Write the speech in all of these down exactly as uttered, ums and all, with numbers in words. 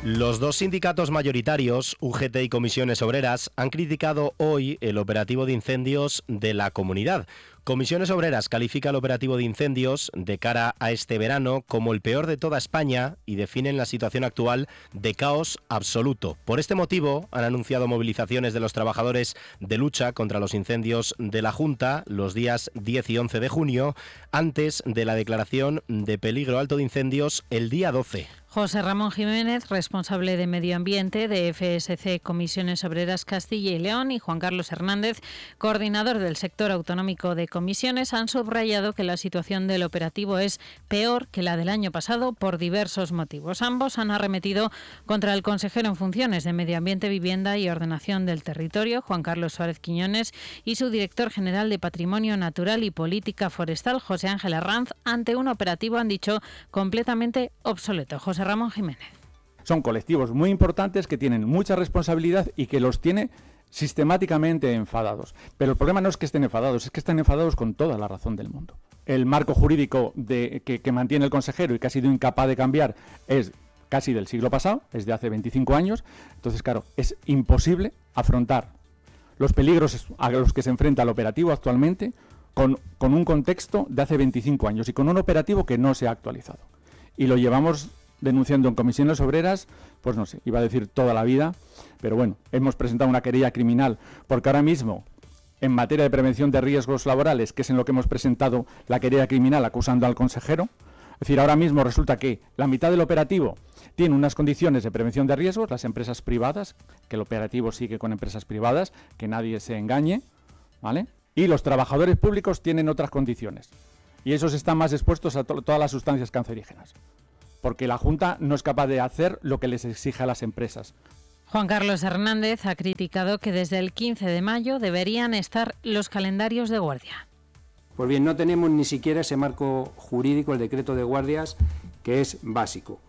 Los dos sindicatos mayoritarios, U G T y Comisiones Obreras, han criticado hoy el operativo de incendios de la comunidad. Comisiones Obreras califica el operativo de incendios de cara a este verano como el peor de toda España y definen la situación actual de caos absoluto. Por este motivo, han anunciado movilizaciones de los trabajadores de lucha contra los incendios de la Junta los días diez y once de junio, antes de la declaración de peligro alto de incendios el día doce. José Ramón Jiménez, responsable de Medio Ambiente de F S C Comisiones Obreras Castilla y León, y Juan Carlos Hernández, coordinador del sector autonómico de comisiones, han subrayado que la situación del operativo es peor que la del año pasado por diversos motivos. Ambos han arremetido contra el consejero en funciones de Medio Ambiente, Vivienda y Ordenación del Territorio, Juan Carlos Suárez Quiñones, y su director general de Patrimonio Natural y Política Forestal, José Ángel Arranz, ante un operativo, han dicho, completamente obsoleto. José Ramón Jiménez. Son colectivos muy importantes que tienen mucha responsabilidad y que los tiene sistemáticamente enfadados. Pero el problema no es que estén enfadados, es que están enfadados con toda la razón del mundo. El marco jurídico de, que, que mantiene el consejero y que ha sido incapaz de cambiar es casi del siglo pasado, es de hace veinticinco años. Entonces, claro, es imposible afrontar los peligros a los que se enfrenta el operativo actualmente con, con un contexto de hace veinticinco años y con un operativo que no se ha actualizado. Y lo llevamos denunciando en Comisiones Obreras, pues no sé, iba a decir toda la vida, pero bueno, hemos presentado una querella criminal, porque ahora mismo, en materia de prevención de riesgos laborales, que es en lo que hemos presentado la querella criminal acusando al consejero, es decir, ahora mismo resulta que la mitad del operativo tiene unas condiciones de prevención de riesgos, las empresas privadas, que el operativo sigue con empresas privadas, que nadie se engañe, ¿vale? Y los trabajadores públicos tienen otras condiciones, y esos están más expuestos a to- todas las sustancias cancerígenas, porque la Junta no es capaz de hacer lo que les exige a las empresas. Juan Carlos Hernández ha criticado que desde el quince de mayo deberían estar los calendarios de guardia. Pues bien, no tenemos ni siquiera ese marco jurídico, el decreto de guardias, que es básico.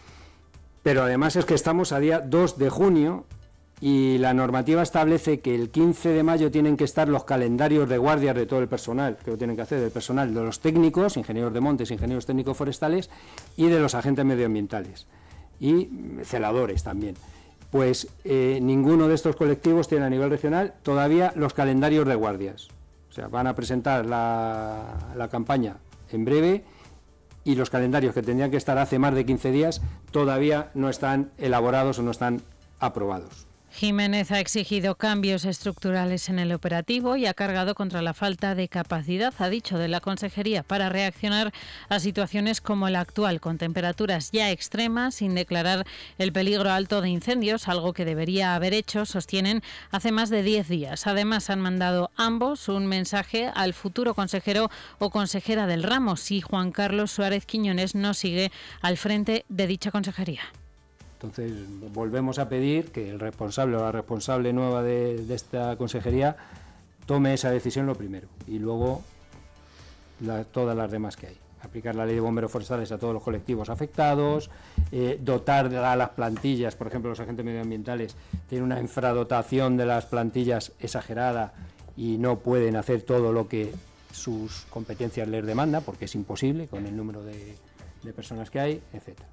Pero además es que estamos a día dos de junio y la normativa establece que el quince de mayo tienen que estar los calendarios de guardias de todo el personal, que lo tienen que hacer del personal de los técnicos, ingenieros de montes, ingenieros técnicos forestales y de los agentes medioambientales y celadores también. Pues eh, ninguno de estos colectivos tiene a nivel regional todavía los calendarios de guardias. O sea, van a presentar la, la campaña en breve y los calendarios que tendrían que estar hace más de quince días todavía no están elaborados o no están aprobados. Jiménez ha exigido cambios estructurales en el operativo y ha cargado contra la falta de capacidad, ha dicho, de la Consejería para reaccionar a situaciones como la actual, con temperaturas ya extremas, sin declarar el peligro alto de incendios, algo que debería haber hecho, sostienen, hace más de diez días. Además, han mandado ambos un mensaje al futuro consejero o consejera del ramo, si Juan Carlos Suárez Quiñones no sigue al frente de dicha consejería. Entonces, volvemos a pedir que el responsable o la responsable nueva de, de esta consejería tome esa decisión lo primero y luego la, todas las demás que hay. Aplicar la ley de bomberos forestales a todos los colectivos afectados, eh, dotar a las plantillas, por ejemplo, los agentes medioambientales tienen una infradotación de las plantillas exagerada y no pueden hacer todo lo que sus competencias les demandan, porque es imposible con el número de, de personas que hay, etcétera.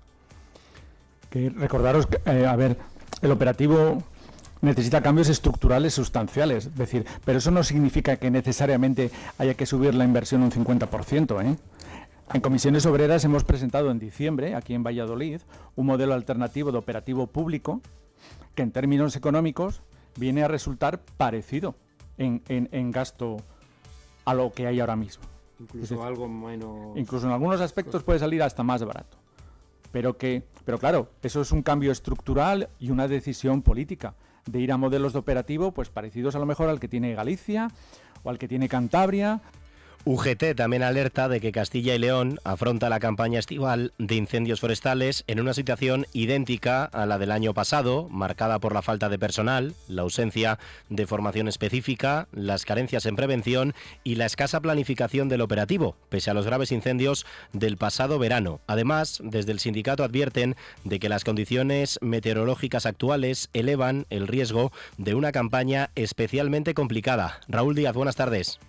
Que recordaros que, eh, a ver, el operativo necesita cambios estructurales sustanciales, es decir, pero eso no significa que necesariamente haya que subir la inversión un cincuenta por ciento, ¿eh? En Comisiones Obreras hemos presentado en diciembre, aquí en Valladolid, un modelo alternativo de operativo público que en términos económicos viene a resultar parecido en, en, en gasto a lo que hay ahora mismo. Incluso es decir, algo menos... Incluso en algunos aspectos puede salir hasta más barato. Pero que, pero claro, eso es un cambio estructural y una decisión política de ir a modelos de operativo pues parecidos a lo mejor al que tiene Galicia o al que tiene Cantabria. U G T también alerta de que Castilla y León afronta la campaña estival de incendios forestales en una situación idéntica a la del año pasado, marcada por la falta de personal, la ausencia de formación específica, las carencias en prevención y la escasa planificación del operativo, pese a los graves incendios del pasado verano. Además, desde el sindicato advierten de que las condiciones meteorológicas actuales elevan el riesgo de una campaña especialmente complicada. Raúl Díaz, buenas tardes.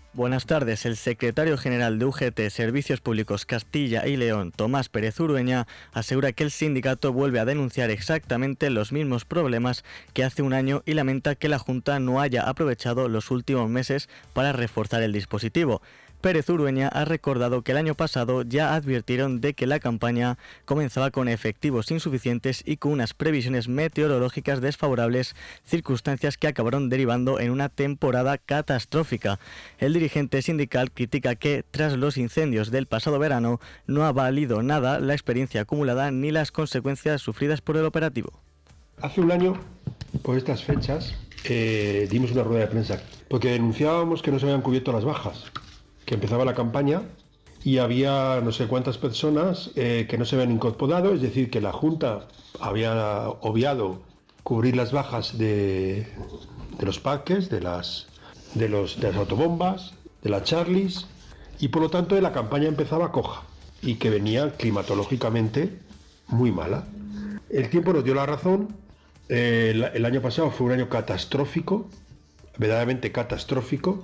Buenas tardes. El secretario general de U G T Servicios Públicos Castilla y León, Tomás Pérez Urueña, asegura que el sindicato vuelve a denunciar exactamente los mismos problemas que hace un año y lamenta que la Junta no haya aprovechado los últimos meses para reforzar el dispositivo. Pérez Urueña ha recordado que el año pasado ya advirtieron de que la campaña comenzaba con efectivos insuficientes y con unas previsiones meteorológicas desfavorables, circunstancias que acabaron derivando en una temporada catastrófica. El dirigente sindical critica que, tras los incendios del pasado verano, no ha valido nada la experiencia acumulada ni las consecuencias sufridas por el operativo. Hace un año, por estas fechas, eh, dimos una rueda de prensa, porque denunciábamos que no se habían cubierto las bajas, que empezaba la campaña y había no sé cuántas personas eh, que no se habían incorporado, es decir, que la Junta había obviado cubrir las bajas de, de los parques, de las, de, los, de las autobombas, de las Charlies, y por lo tanto la campaña empezaba coja y que venía climatológicamente muy mala. El tiempo nos dio la razón. eh, el, el año pasado fue un año catastrófico, verdaderamente catastrófico.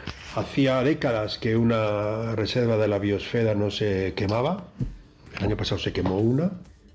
Hacía décadas que una reserva de la biosfera no se quemaba. El año pasado se quemó una.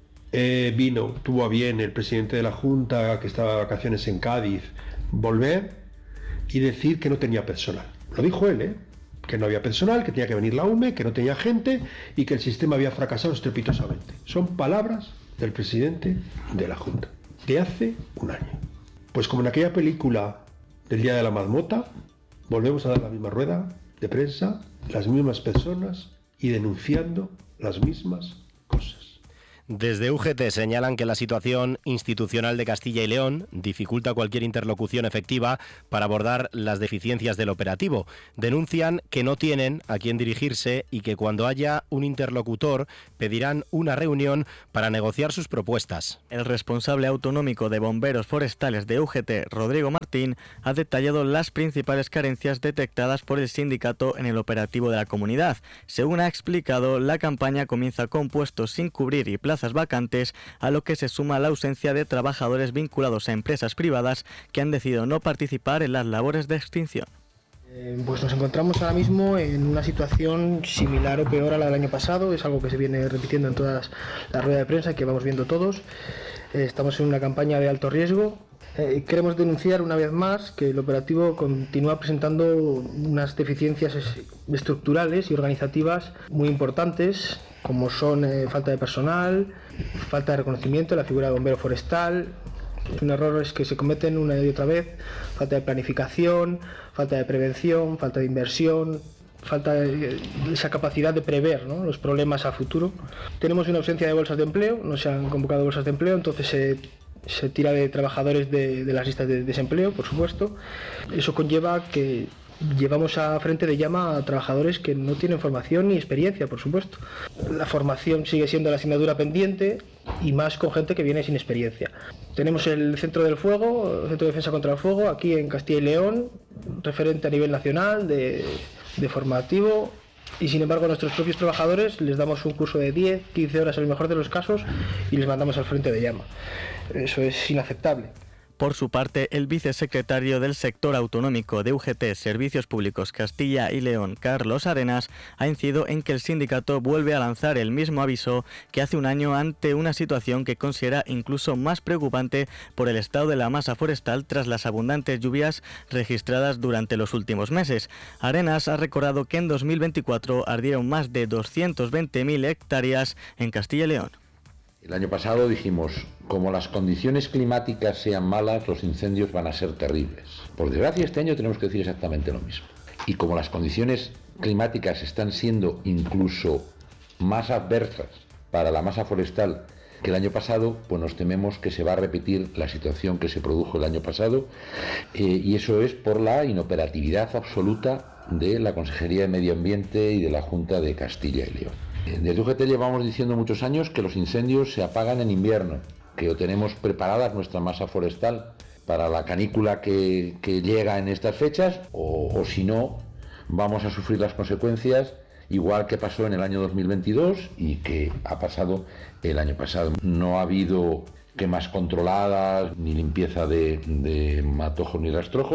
Eh, vino, tuvo a bien el presidente de la Junta, que estaba de vacaciones en Cádiz, volver y decir que no tenía personal. Lo dijo él, ¿eh? Que no había personal, que tenía que venir la U M E, que no tenía gente y que el sistema había fracasado estrepitosamente. Son palabras del presidente de la Junta, de hace un año. Pues como en aquella película del Día de la Marmota, volvemos a dar la misma rueda de prensa, las mismas personas y denunciando las mismas cosas. Desde U G T señalan que la situación institucional de Castilla y León dificulta cualquier interlocución efectiva para abordar las deficiencias del operativo. Denuncian que no tienen a quién dirigirse y que cuando haya un interlocutor pedirán una reunión para negociar sus propuestas. El responsable autonómico de bomberos forestales de U G T, Rodrigo Martín, ha detallado las principales carencias detectadas por el sindicato en el operativo de la comunidad. Según ha explicado, la campaña comienza con puestos sin cubrir y plazas vacantes, a lo que se suma la ausencia de trabajadores vinculados a empresas privadas que han decidido no participar en las labores de extinción. Eh, pues nos encontramos ahora mismo en una situación similar o peor a la del año pasado. Es algo que se viene repitiendo en todas las ruedas de prensa que vamos viendo todos. Eh, estamos en una campaña de alto riesgo. Eh, queremos denunciar una vez más que el operativo continúa presentando unas deficiencias estructurales y organizativas muy importantes, como son eh, falta de personal, falta de reconocimiento de la figura de bombero forestal. Son errores que se cometen una y otra vez: falta de planificación, falta de prevención, falta de inversión, falta de esa capacidad de prever, ¿no?, los problemas a futuro. Tenemos una ausencia de bolsas de empleo, no se han convocado bolsas de empleo, entonces se, se tira de trabajadores de, de las listas de desempleo, por supuesto. Eso conlleva que llevamos a frente de llama a trabajadores que no tienen formación ni experiencia, por supuesto. La formación sigue siendo la asignatura pendiente y más con gente que viene sin experiencia. Tenemos el Centro del Fuego, el Centro de Defensa contra el Fuego, aquí en Castilla y León, referente a nivel nacional de, de formativo, y sin embargo a nuestros propios trabajadores les damos un curso de diez, quince horas en el mejor de los casos y les mandamos al frente de llama. Eso es inaceptable. Por su parte, el vicesecretario del sector autonómico de U G T Servicios Públicos Castilla y León, Carlos Arenas, ha incidido en que el sindicato vuelve a lanzar el mismo aviso que hace un año ante una situación que considera incluso más preocupante por el estado de la masa forestal tras las abundantes lluvias registradas durante los últimos meses. Arenas ha recordado que en dos mil veinticuatro ardieron más de doscientas veinte mil hectáreas en Castilla y León. El año pasado dijimos, como las condiciones climáticas sean malas, los incendios van a ser terribles. Por desgracia, este año tenemos que decir exactamente lo mismo. Y como las condiciones climáticas están siendo incluso más adversas para la masa forestal que el año pasado, pues nos tememos que se va a repetir la situación que se produjo el año pasado, eh, y eso es por la inoperatividad absoluta de la Consejería de Medio Ambiente y de la Junta de Castilla y León. Desde U G T llevamos diciendo muchos años que los incendios se apagan en invierno, que tenemos preparadas nuestra masa forestal para la canícula que, que llega en estas fechas, o, o si no, vamos a sufrir las consecuencias, igual que pasó en el año dos mil veintidós y que ha pasado el año pasado. No ha habido quemas controladas, ni limpieza de, de matojos ni rastrojos,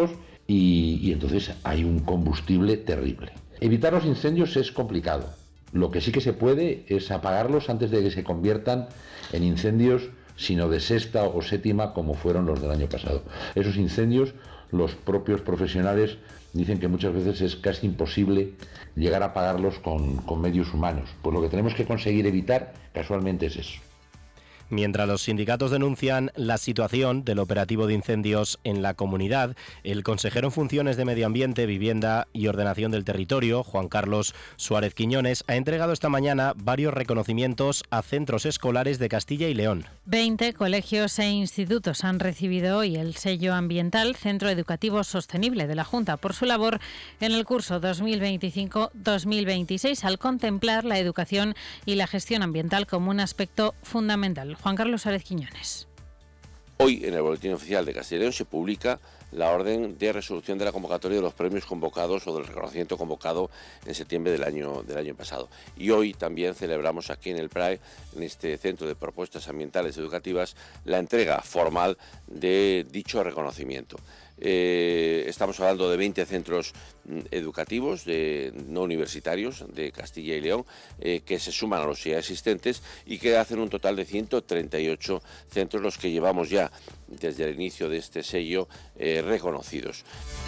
y, y entonces hay un combustible terrible. Evitar los incendios es complicado. Lo que sí que se puede es apagarlos antes de que se conviertan en incendios, sino de sexta o séptima, como fueron los del año pasado. Esos incendios, los propios profesionales dicen que muchas veces es casi imposible llegar a apagarlos con, con medios humanos. Pues lo que tenemos que conseguir evitar, casualmente, es eso. Mientras los sindicatos denuncian la situación del operativo de incendios en la comunidad, el consejero en funciones de Medio Ambiente, Vivienda y Ordenación del Territorio, Juan Carlos Suárez Quiñones, ha entregado esta mañana varios reconocimientos a centros escolares de Castilla y León. veinte colegios e institutos han recibido hoy el sello ambiental Centro Educativo Sostenible de la Junta por su labor en el curso dos mil veinticinco dos mil veintiséis al contemplar la educación y la gestión ambiental como un aspecto fundamental. Juan Carlos Suárez Quiñones. Hoy en el Boletín Oficial de Castilla y León se publica la orden de resolución de la convocatoria de los premios convocados o del reconocimiento convocado en septiembre del año, del año pasado. Y hoy también celebramos aquí en el P R A E, en este Centro de Propuestas Ambientales Educativas, la entrega formal de dicho reconocimiento. Eh, estamos hablando de veinte centros educativos de, no universitarios de Castilla y León eh, que se suman a los ya existentes y que hacen un total de ciento treinta y ocho centros los que llevamos ya desde el inicio de este sello eh, reconocidos.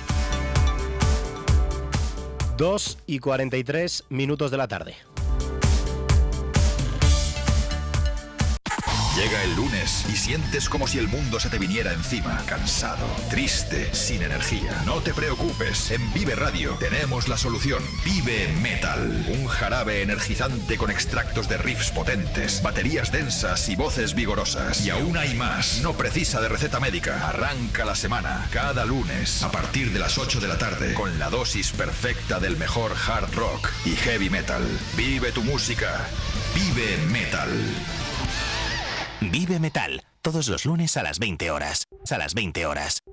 dos y cuarenta y tres minutos de la tarde. Llega el lunes y sientes como si el mundo se te viniera encima, cansado, triste, sin energía. No te preocupes, en Vive Radio tenemos la solución. Vive Metal, un jarabe energizante con extractos de riffs potentes, baterías densas y voces vigorosas. Y aún hay más, no precisa de receta médica. Arranca la semana, cada lunes, a partir de las ocho de la tarde, con la dosis perfecta del mejor hard rock y heavy metal. Vive tu música, Vive Metal. Vive Metal, todos los lunes a las veinte horas. A las veinte horas.